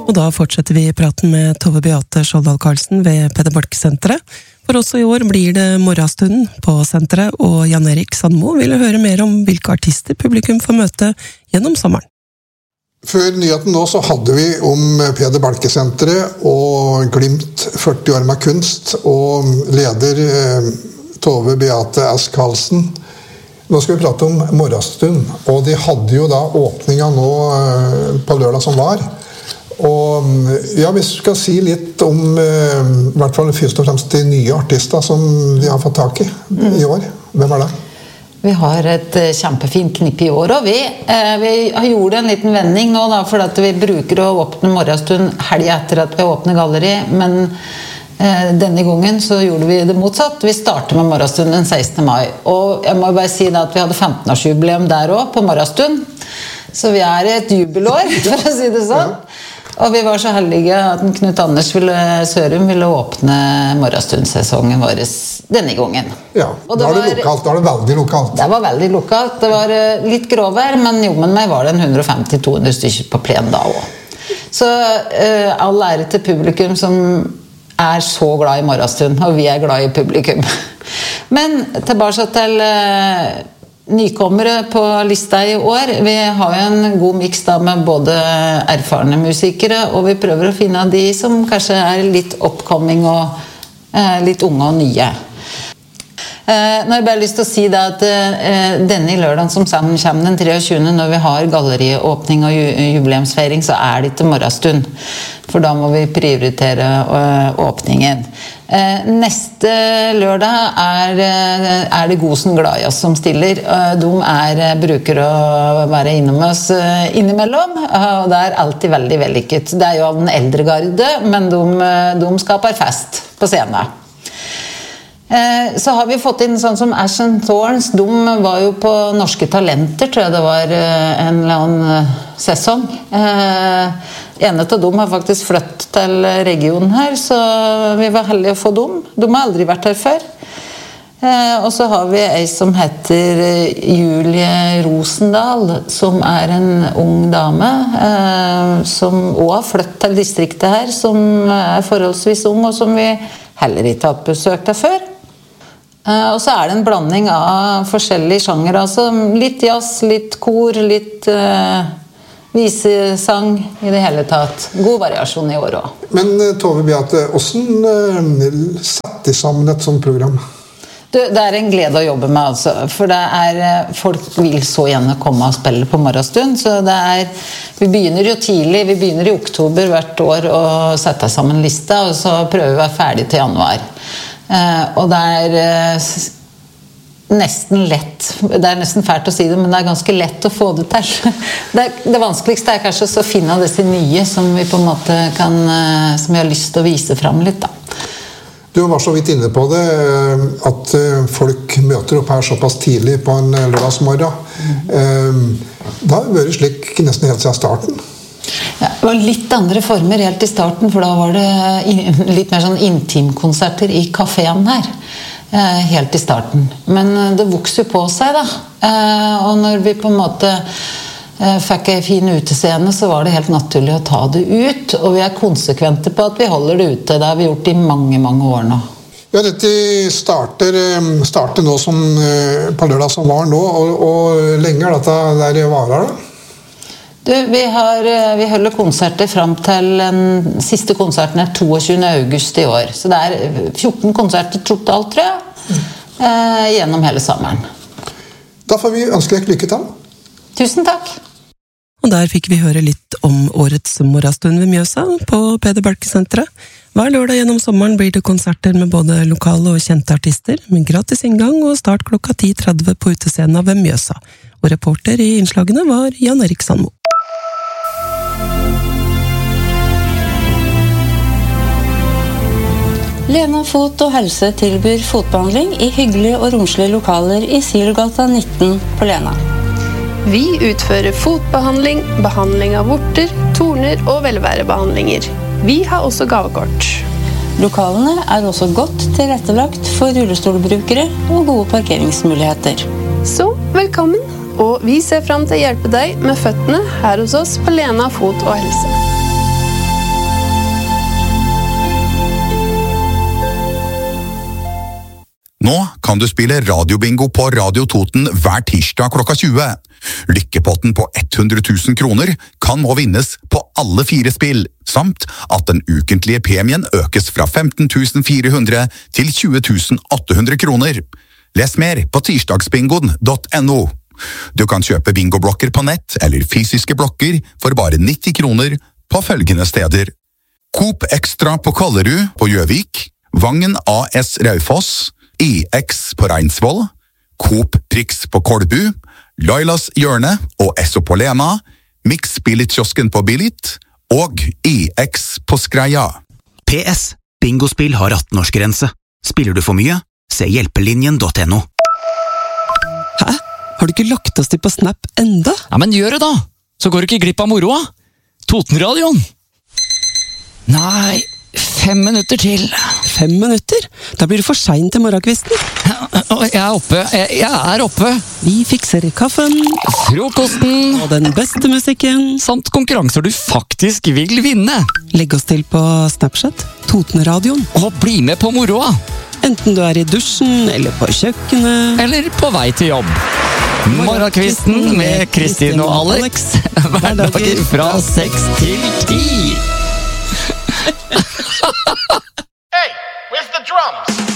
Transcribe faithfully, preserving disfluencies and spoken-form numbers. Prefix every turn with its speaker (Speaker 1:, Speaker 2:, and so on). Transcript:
Speaker 1: Og da fortsetter vi praten med Tove Beate Skjoldal Karlsen ved Peder Balke-senteret. For også i år blir det morgenstunden på senteret, og Jan Erik Sandmo ville høre mer om hvilke artister publikum får møte gjennom sommeren.
Speaker 2: Før nyheten nå så hadde vi om Peder Balke-senteret og Glimt førti år med kunst, og leder eh, Tove Beate S. Karlsen. Nå skal vi prate om morgenstund, og de hadde jo da åpninga nå eh, på lørdag som var. Og ja, hvis du skal si litt om eh, i hvert fall først og fremst de nye artister som de har fått tak i i år. Hvem er det?
Speaker 3: Vi har et kjempefint knipp i år, og vi, eh, vi har gjort en liten vending nå da, for at vi bruker å åpne morgenstund helg etter at vi åpner galleri, men eh, denne gangen så gjorde vi det motsatt. Vi startet med morgenstund den sekstende mai, og jeg må bare si da at vi hadde femten-årsjubileum der også på morgenstund, så vi er i et jubelår, for å si det sånn. Og vi var så heldige at Knut Anders ville, Sørum ville åpne morgenstundsesongen vår denne gangen.
Speaker 2: Ja, da er det lokalt, da er det veldig lokalt.
Speaker 3: Det var veldig lokalt, det var litt gråvær, men jo, men meg var det en hundre femti til to hundre stykker på plen da også. Så uh, all ære til publikum som er så glad i morgenstund, og vi er glad i publikum. Men tilbake til uh, nykommere på lista i år. Vi har jo en god mix da med både erfarne musikere, og vi prøver å finne de som kanskje er litt oppkomming og eh, litt unge og nye. Eh, nå har jeg bare lyst til å si da at eh, denne lørdagen som sammen kommer den treogtjuende når vi har galleriåpning og ju jubileumsfeiring, så er det ikke morgenstund. For da må vi prioritere uh, åpningen. Uh, neste lørdag er, uh, er det Gosen glad i oss som stiller. Uh, de er, uh, bruker å være innom oss uh, innimellom, uh, og det er alltid veldig vellykket. Det er jo av den eldre garde, men de, uh, de skaper fest på scenen. Eh, så har vi fått inn sånn som Ashen Thorns. De var jo på Norske Talenter, tror jeg det var eh, en eller annen eh, sesong. Eh, ene av dem har faktisk flyttet til regionen her, så vi var heldige å få dem. De har aldri vært her før. Eh, og så har vi ei som heter Julie Rosendal, som er en ung dame, eh, som også har flyttet til distriktet her, som er forholdsvis ung, og som vi heller ikke har hatt besøk der før. Uh, og så er det en blanding av forskjellige sjanger, altså litt jazz, litt kor, litt uh, visesang i det hele tatt. God variasjon i år også.
Speaker 2: Men Tove Beate, hvordan uh, setter de sammen et sånt program?
Speaker 3: Du, det er en glede å jobbe med, altså, for det er, folk vil så gjerne komme og spille på morgenstund, så det er, vi begynner jo tidlig, vi begynner i oktober hvert år å sette sammen lista, og så prøver vi å være ferdig til januar. Uh, og det er uh, nesten lett, det er nesten fælt å si det, men det er ganske lett å få det til. det, er, det vanskeligste er kanskje å finne disse nye som vi på en måte kan, uh, som vi har lyst til å vise frem litt da.
Speaker 2: Du var så vidt inne på det, at folk møter opp her såpass tidlig på en lørdagsmorgen. Mm. Da har det vært slik nesten helt siden starten.
Speaker 3: Ja, det var litt andre former helt i starten, for da var det litt mer sånn intimkonserter i kaféen her, helt i starten. Men det vokser jo på seg da, og når vi på en måte fikk en fin utescene, så var det helt naturlig å ta det ut, og vi er konsekvente på at vi holder det ute. Det har vi gjort i mange, mange år nå.
Speaker 2: Ja, dette starter, starter nå som, på lørdag som var nå, og, og lenge er dette der varer da?
Speaker 3: Du, vi, har, vi holder konserter frem til den siste konserten er toogtjuende august i år. Så det er fjorten konserter totalt, tror jeg, eh, gjennom hele sommeren.
Speaker 2: Da får vi ønske deg lykke til.
Speaker 3: Tusen takk.
Speaker 1: Og der fikk vi høre litt om årets morgenstund ved Mjøsa på Peder Balke-senteret. Hver lørdag gjennom sommeren blir det konserter med både lokale og kjente artister, med gratis inngang og start klokka ti tretti på utescenen ved Mjøsa. Og reporter i innslagene var Jan Erik Sandmo.
Speaker 4: Lena Fot og Helse tilbyr fotbehandling i hyggelige og romslige lokaler i Silgata nitten på Lena.
Speaker 5: Vi utfører fotbehandling, behandling av vorter, torner og velværebehandlinger. Vi har også gavekort.
Speaker 4: Lokalene er også godt tilrettelagt for rullestolbrukere og gode parkeringsmuligheter.
Speaker 5: Så velkommen, og vi ser frem til å hjelpe deg med føttene her hos oss på Lena Fot og Helse.
Speaker 6: kan du spille radiobingo på Radio Toten hver tirsdag klokka tjue. Lykkepotten på hundre tusen kroner kan nå vinnes på alle fire spill, samt at den ukentlige premien økes fra femten tusen fire hundre til tjue tusen åtte hundre kroner. Les mer på tirsdagsbingoen punktum no. Du kan kjøpe bingoblokker på nett eller fysiske blokker for bare nitti kroner på følgende steder. Coop Extra på Kollerud på Gjøvik, Vangen A S Raufoss, I X på Reinsvoll, Coop Prix på Kolbu, Lailas Hjørne og Esso på Lena, Mix Billit-kiosken på Billit og I X på Skreia.
Speaker 7: P S. Bingospill har atten-årsgrense. Spiller du for mye? Se hjelpelinjen punktum no.
Speaker 1: Hæ? Har du ikke lagt oss til på Snap enda?
Speaker 8: Ja, men gjør det da! Så går du ikke glipp av moroa. Totenradioen! Nei, fem minutter til.
Speaker 1: Fem minutter? Da blir det for sent til morgenkvisten.
Speaker 8: Jeg er oppe, jeg, jeg er oppe.
Speaker 1: Vi fikser kaffen.
Speaker 8: Frokosten.
Speaker 1: Og den beste musikken.
Speaker 8: Samt konkurranser du faktisk vil vinne.
Speaker 1: Legg oss til på Snapchat, Totenradioen.
Speaker 8: Og bli med på moroa.
Speaker 1: Enten du er i dusjen, eller på kjøkkenet.
Speaker 8: Eller på vei til jobb. Morgenkvisten med Kristin og Alex. Hverdager fra seks til ti.
Speaker 9: Hey, where's the drums?